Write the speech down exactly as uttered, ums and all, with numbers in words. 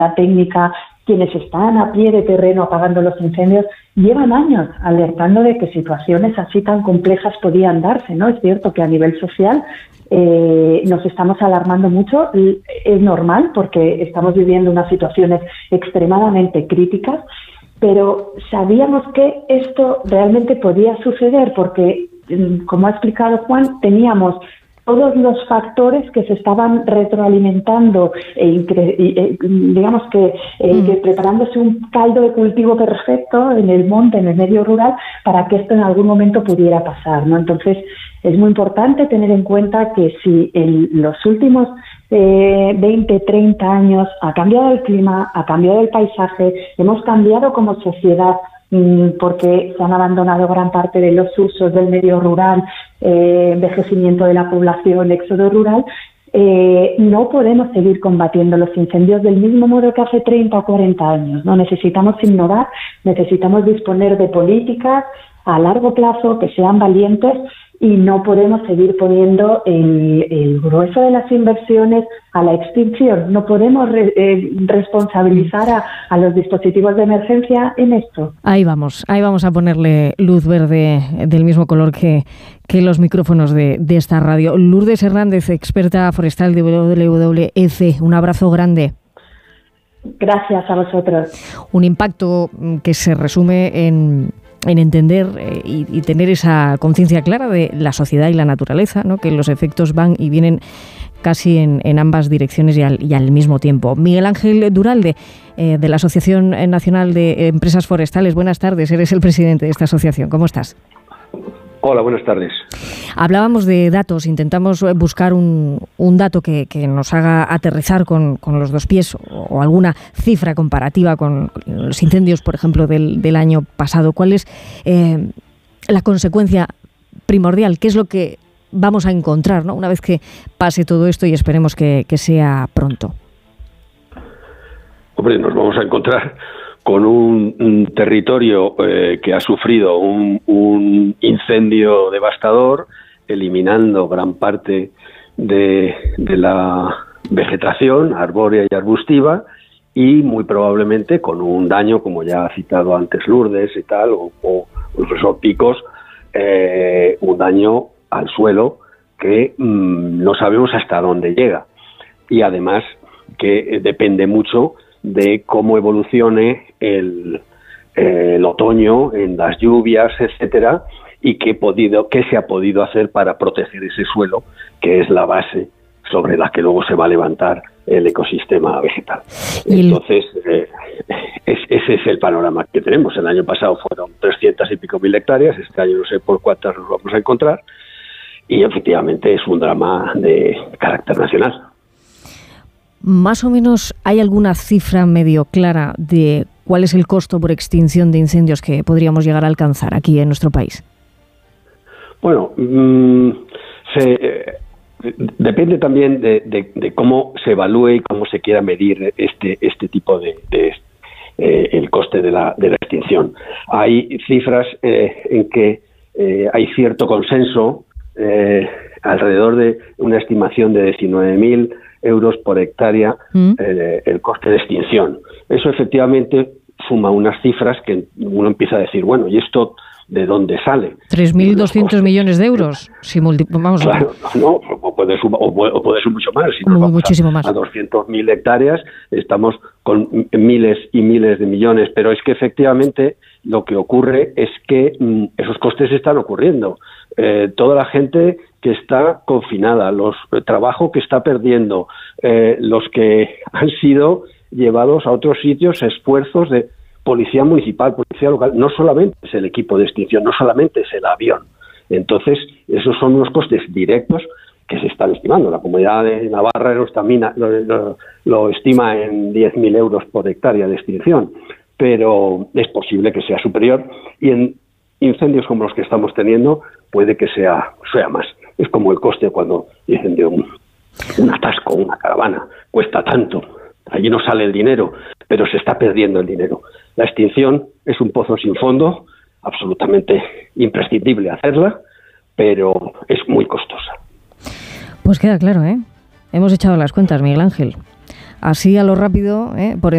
técnica, quienes están a pie de terreno apagando los incendios, llevan años alertando de que situaciones así tan complejas podían darse, ¿no? Es cierto que a nivel social eh, nos estamos alarmando mucho, es normal porque estamos viviendo unas situaciones extremadamente críticas, pero sabíamos que esto realmente podía suceder porque, como ha explicado Juan, teníamos todos los factores que se estaban retroalimentando e, incre- y, eh, digamos que, eh, mm. que preparándose un caldo de cultivo perfecto en el monte, en el medio rural, para que esto en algún momento pudiera pasar, ¿no? Entonces, es muy importante tener en cuenta que si en los últimos eh, veinte, treinta años ha cambiado el clima, ha cambiado el paisaje, hemos cambiado como sociedad, porque se han abandonado gran parte de los usos del medio rural, eh, envejecimiento de la población, éxodo rural, eh, no podemos seguir combatiendo los incendios del mismo modo que hace treinta o cuarenta años, ¿no? Necesitamos innovar, necesitamos disponer de políticas a largo plazo que sean valientes y no podemos seguir poniendo el, el grueso de las inversiones a la extinción. No podemos re, eh, responsabilizar a, a los dispositivos de emergencia en esto. Ahí vamos, ahí vamos a ponerle luz verde del mismo color que, que los micrófonos de, de esta radio. Lourdes Hernández, experta forestal de W W F, un abrazo grande. Gracias a vosotros. Un impacto que se resume en... en entender eh, y, y tener esa conciencia clara de la sociedad y la naturaleza, ¿no? Que los efectos van y vienen casi en, en ambas direcciones y al, y al mismo tiempo. Miguel Ángel Duralde, eh, de la Asociación Nacional de Empresas Forestales. Buenas tardes, eres el presidente de esta asociación. ¿Cómo estás? Hola, buenas tardes. Hablábamos de datos, intentamos buscar un, un dato que, que nos haga aterrizar con, con los dos pies o, o alguna cifra comparativa con los incendios, por ejemplo, del, del año pasado. ¿Cuál es eh, la consecuencia primordial? ¿Qué es lo que vamos a encontrar, ¿no? Una vez que pase todo esto y esperemos que, que sea pronto? Hombre, nos vamos a encontrar con un, un territorio eh, que ha sufrido un, un incendio devastador, eliminando gran parte de, de la vegetación arbórea y arbustiva, y muy probablemente con un daño, como ya ha citado antes Lourdes y tal, o, o incluso picos, eh, un daño al suelo que mmm, no sabemos hasta dónde llega. Y además que eh, depende mucho de cómo evolucione el, eh, el otoño en las lluvias, etcétera, y qué, podido, qué se ha podido hacer para proteger ese suelo, que es la base sobre la que luego se va a levantar el ecosistema vegetal. Entonces, eh, es, ese es el panorama que tenemos. El año pasado fueron trescientas y pico mil hectáreas, este año no sé por cuántas nos vamos a encontrar, y efectivamente es un drama de carácter nacional. Más o menos, ¿hay alguna cifra medio clara de cuál es el costo por extinción de incendios que podríamos llegar a alcanzar aquí en nuestro país? Bueno, mmm, se, eh, depende también de, de, de cómo se evalúe y cómo se quiera medir este este tipo de, de eh, el coste de la, de la extinción. Hay cifras eh, en que eh, hay cierto consenso, eh, alrededor de una estimación de diecinueve mil euros por hectárea, mm. eh, el coste de extinción. Eso efectivamente suma unas cifras que uno empieza a decir, bueno, ¿y esto de dónde sale? tres mil doscientos millones de euros. Si multi- vamos claro, a... no, o puede, sumar, o, puede, o puede ser mucho más. Si nos vamos muchísimo a, más. a doscientas mil hectáreas, estamos con miles y miles de millones, pero es que efectivamente lo que ocurre es que mmm, esos costes están ocurriendo. Eh, toda la gente que está confinada, los el trabajo que está perdiendo, eh, los que han sido llevados a otros sitios, esfuerzos de policía municipal, policía local, no solamente es el equipo de extinción, no solamente es el avión. Entonces, esos son unos costes directos que se están estimando. La Comunidad de Navarra lo, estamina, lo, lo, lo estima en diez mil euros por hectárea de extinción, pero es posible que sea superior, y en incendios como los que estamos teniendo puede que sea, sea más. Es como el coste cuando dicen de un, un atasco, una caravana, cuesta tanto, allí no sale el dinero, pero se está perdiendo el dinero. La extinción es un pozo sin fondo, absolutamente imprescindible hacerla, pero es muy costosa. Pues queda claro, ¿eh? Hemos echado las cuentas, Miguel Ángel. Así a lo rápido, ¿eh? Por